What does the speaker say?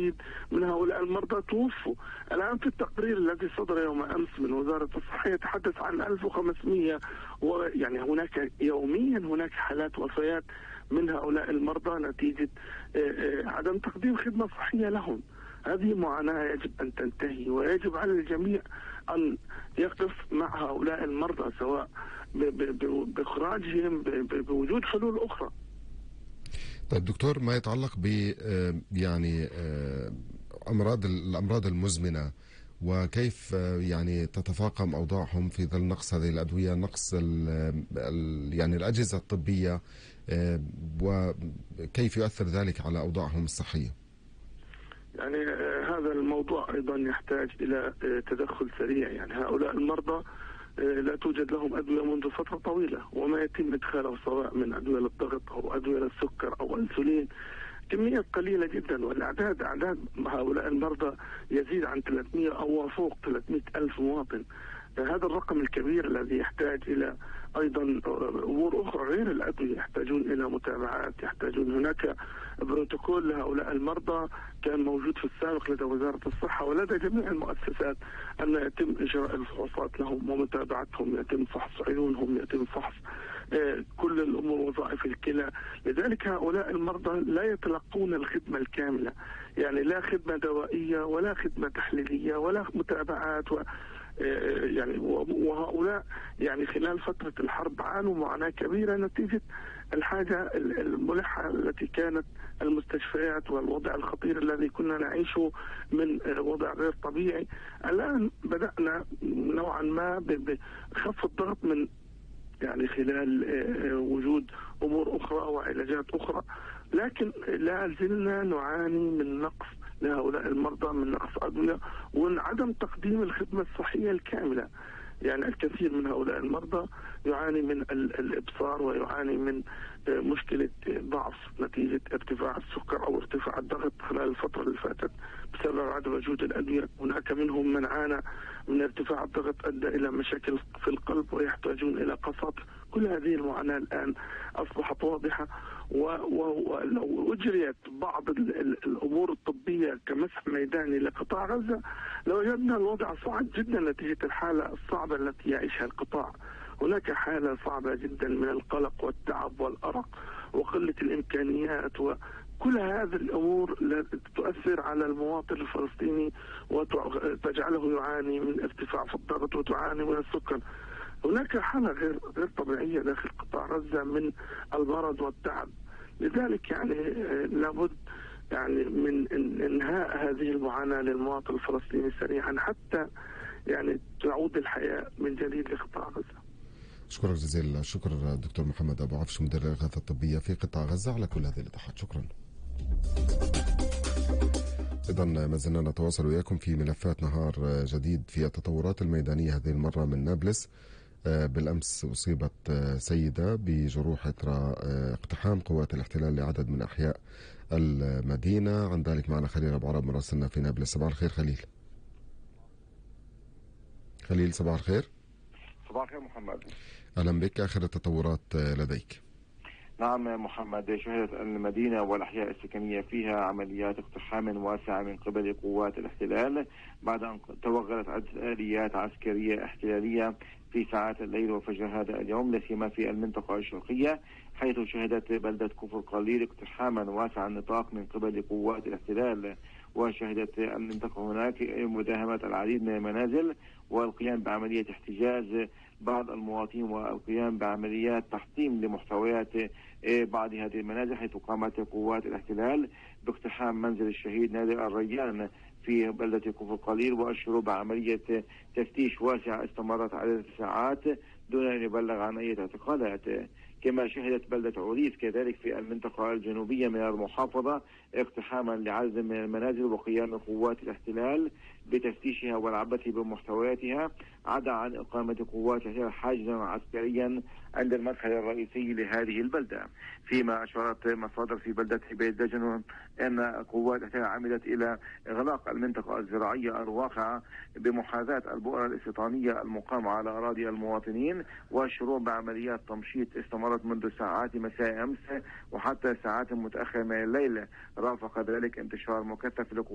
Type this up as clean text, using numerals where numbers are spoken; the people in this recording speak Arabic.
العديد من هؤلاء المرضى توفوا. الآن في التقرير الذي صدر يوم أمس من وزارة الصحة يتحدث عن 1500، ويعني هناك يوميا هناك حالات وفيات من هؤلاء المرضى نتيجة عدم تقديم خدمة صحية لهم. هذه معاناة يجب أن تنتهي، ويجب على الجميع أن يقف مع هؤلاء المرضى سواء بإخراجهم بوجود حلول أخرى. طيب دكتور، ما يتعلق ب يعني الأمراض المزمنة، وكيف يعني تتفاقم أوضاعهم في ظل نقص هذه الأدوية، نقص يعني الأجهزة الطبية، وكيف يؤثر ذلك على أوضاعهم الصحية؟ يعني هذا الموضوع أيضا يحتاج إلى تدخل سريع. يعني هؤلاء المرضى لا توجد لهم أدوية منذ فترة طويلة، وما يتم إدخاله سواء من أدوية للضغط أو أدوية للسكر أو أنسولين كمية قليلة جدا، والأعداد أعداد هؤلاء المرضى يزيد عن 300 أو فوق 300 ألف مواطن. هذا الرقم الكبير الذي يحتاج إلى أيضا أمور أخرى غير الأدوية، يحتاجون إلى متابعات، يحتاجون هناك بروتوكول لهؤلاء المرضى كان موجود في السابق لدى وزارة الصحة ولدى جميع المؤسسات أن يتم إجراء الفحوصات لهم ومتابعتهم، يتم فحص عيونهم، يتم فحص كل الأمور، وظائف الكلى. لذلك هؤلاء المرضى لا يتلقون الخدمة الكاملة، يعني لا خدمة دوائية ولا خدمة تحليلية ولا متابعات يعني وهؤلاء يعني خلال فترة الحرب عانوا معاناة كبيرة نتيجة الحاجة الملحة التي كانت المستشفيات والوضع الخطير الذي كنا نعيشه من وضع غير طبيعي. الآن بدأنا نوعا ما بخف الضغط من يعني خلال وجود أمور أخرى وعلاجات أخرى، لكن لا زلنا نعاني من نقص لهؤلاء المرضى، من نقص أدوية ومن عدم تقديم الخدمة الصحية الكاملة. يعني الكثير من هؤلاء المرضى يعاني من الإبصار ويعاني من مشكلة ضعف نتيجة ارتفاع السكر أو ارتفاع الضغط خلال الفترة اللي فاتت بسبب عدم وجود الأدوية. هناك منهم من عانى من ارتفاع الضغط أدى إلى مشاكل في القلب ويحتاجون إلى قسط. كل هذه المعاناة الآن أصبحت واضحة، ولو أجريت بعض الأمور الطبية كمسح ميداني لقطاع غزة لوجدنا الوضع صعب جدا نتيجة الحالة الصعبة التي يعيشها القطاع. هناك حالة صعبة جدا من القلق والتعب والأرق وقلة الإمكانيات، وكل هذه الأمور تؤثر على المواطن الفلسطيني وتجعله يعاني من ارتفاع في الضغط وتعاني من السكر. هناك حالة غير طبيعية داخل قطاع غزة من المرض والتعب. لذلك يعني لابد يعني من انهاء هذه المعاناة للمواطن الفلسطيني سريعا حتى يعني تعود الحياة من جديد لقطاع غزة. شكرا جزيلا الشكر دكتور محمد أبو عفش، مدير الإغاثة الطبية في قطاع غزة، على كل هذه الإيضاحات. شكرا. إذا ما زلنا نتواصل وياكم في ملفات نهار جديد في التطورات الميدانية، هذه المرة من نابلس. بالأمس أصيبت سيدة بجروح إثر اقتحام قوات الاحتلال لعدد من أحياء المدينة. عن ذلك معنا خليل أبو عرب مراسلنا في نابلس. صباح الخير خليل. خليل صباح الخير. صباح الخير محمد. أهلا بك، آخر التطورات لديك. نعم محمد، شهدت المدينة والأحياء السكنية فيها عمليات اقتحام واسعة من قبل قوات الاحتلال بعد أن توغلت عدة آليات عسكرية احتلالية في ساعات الليل وفجر هذا اليوم، لا سيما في المنطقة الشرقية، حيث شهدت بلدة كفر قليل اقتحاما واسع النطاق من قبل قوات الاحتلال. وشهدت المنطقة هناك مداهمة العديد من المنازل والقيام بعملية احتجاز بعض المواطنين والقيام بعمليات تحطيم لمحتويات بعض هذه المنازل، حيث قامت قوات الاحتلال باقتحام منزل الشهيد نادر الريان في بلدة كفر قليل وأشروا بعملية تفتيش واسعة استمرت عدة ساعات دون أن يبلغ عن أي اعتقالات. كما شهدت بلدة عريس كذلك في المنطقة الجنوبية من المحافظة اقتحاما لعدد من المنازل وقيام قوات الاحتلال بتفتيشها والعبث بمحتوياتها، عدا عن إقامة قوات الاحتلال حاجزا عسكريا عند المدخل الرئيسي لهذه البلدة. فيما أشارت مصادر في بلدة بيت دجن أن قوات الاحتلال عملت إلى إغلاق المنطقة الزراعية الواقعة بمحاذاة البؤرة الاستيطانية المقامة على أراضي المواطنين، والشروع بعمليات تمشيط استمرت منذ ساعات مساء أمس وحتى ساعات متأخرة من الليل، رافق ذلك انتشار مكثف